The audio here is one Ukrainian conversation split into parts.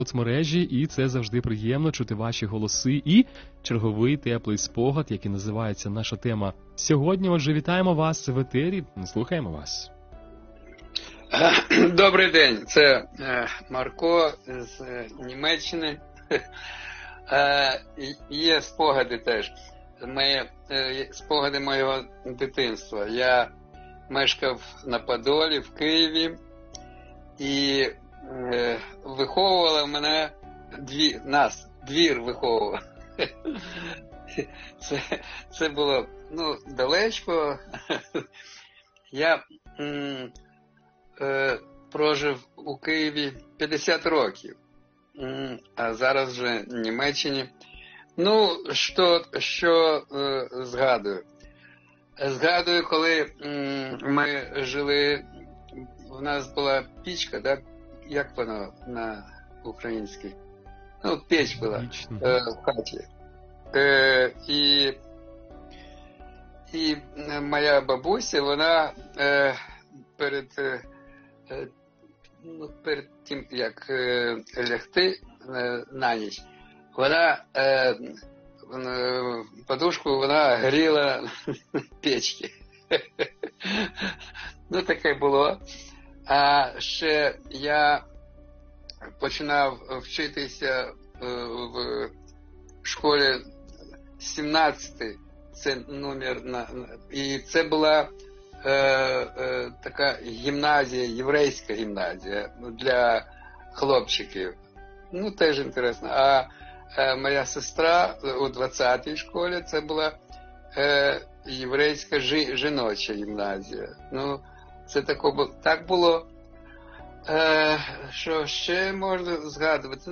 соцмережі, і це завжди приємно чути ваші голоси і черговий теплий спогад, який називається наша тема сьогодні. Отже, вітаємо вас в етері, слухаємо вас. Добрий день, це Марко з Німеччини. Є спогади теж. Спогади моєго дитинства. Я мешкав на Подолі, в Києві, і виховувала мене двір виховував. Це було, далечко. Я прожив у Києві 50 років, а зараз вже в Німеччині. Що згадую? Згадую, коли ми жили, у нас була пічка, да? Як вона на українській? Печ була в хаті. І моя бабуся, вона перед тим, як лягти на ніч, вона подушку вона гріла печки. Таке було. А ще я починав вчитися в школі 17-й, це номер, і це була така гімназія, єврейська гімназія для хлопчиків. Теж інтересно. А моя сестра у 20-й школі, це була єврейська жіноча гімназія. Це так було. Що ще можна згадувати?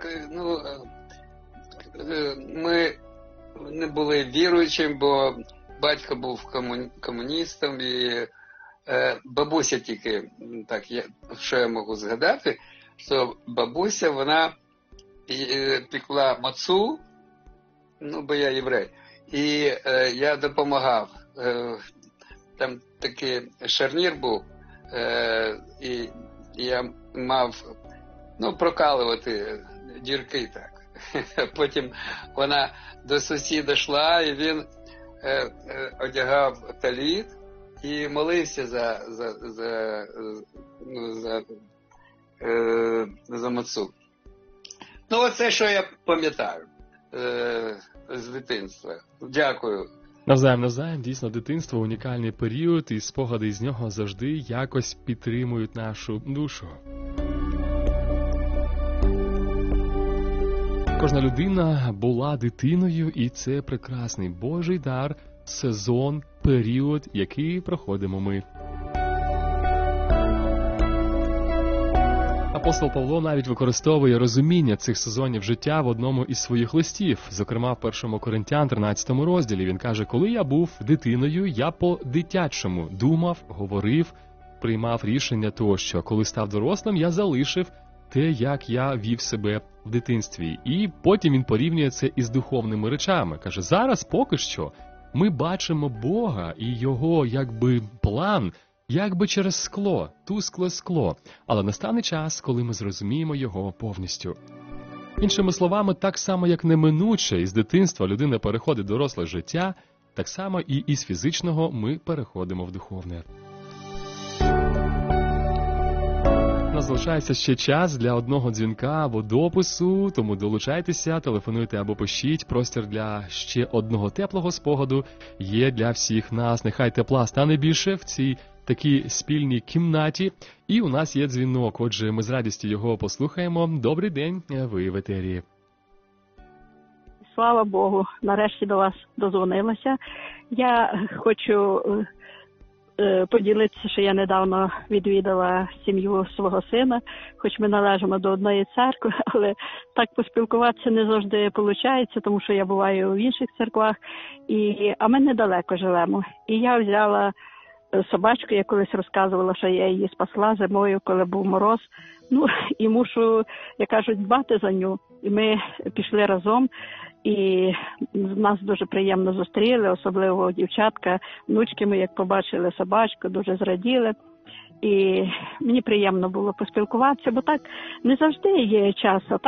Ми не були віруючим, бо батько був комуністом, і бабуся тільки, що я можу згадати, що бабуся, вона пекла мацу, бо я єврей, і я допомагав. Там такий шарнір був, і я мав, прокалувати дірки так. Потім вона до сусіда йшла, і він одягав таліт і молився за мацу. Оце, що я пам'ятаю з дитинства. Дякую. Навзаєм, дійсно, дитинство – унікальний період, і спогади з нього завжди якось підтримують нашу душу. Кожна людина була дитиною, і це прекрасний Божий дар, сезон, період, який проходимо ми. Апостол Павло навіть використовує розуміння цих сезонів життя в одному із своїх листів. Зокрема, в 1 Коринтян 13 розділі він каже: «Коли я був дитиною, я по-дитячому думав, говорив, приймав рішення тощо. Коли став дорослим, я залишив те, як я вів себе в дитинстві». І потім він порівнює це із духовними речами. Каже, зараз поки що ми бачимо Бога і Його, план, через скло, тускле скло. Але настане час, коли ми зрозуміємо Його повністю. Іншими словами, так само, як неминуче із дитинства людина переходить в доросле життя, так само і із фізичного ми переходимо в духовне. У нас залишається ще час для одного дзвінка або допису, тому долучайтеся, телефонуйте або пишіть. Простір для ще одного теплого спогаду є для всіх нас. Нехай тепла стане більше в цій такій спільній кімнаті. І у нас є дзвінок, отже, ми з радістю його послухаємо. Добрий день, ви в етері. Слава Богу, нарешті до вас дозвонилася. Я хочу поділитися, що я недавно відвідала сім'ю свого сина, хоч ми належимо до одної церкви, але так поспілкуватися не завжди виходить, тому що я буваю в інших церквах, а ми недалеко живемо. І я взяла собачку, я колись розказувала, що я її спасла зимою, коли був мороз. І мушу, як кажуть, дбати за ню. І ми пішли разом, і нас дуже приємно зустріли, особливо дівчатка, внучки ми, як побачили собачку, дуже зраділи. і мені приємно було поспілкуватися, бо так не завжди є час.